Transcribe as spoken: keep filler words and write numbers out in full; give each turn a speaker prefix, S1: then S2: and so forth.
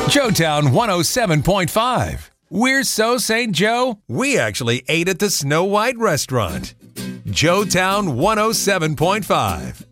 S1: Joetown one oh seven point five. We're so Saint Joe, we actually ate at the Snow White restaurant. Joetown one oh seven point five.